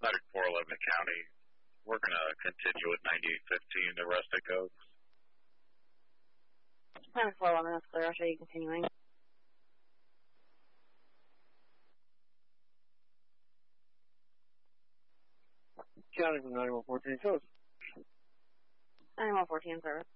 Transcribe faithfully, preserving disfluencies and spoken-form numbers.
Medic four eleven County. We're going to continue with ninety-eight fifteen to Rustic Oaks. Medic four eleven, that's clear. I'll show you continuing. County from ninety-one fourteen, close. ninety-one fourteen service.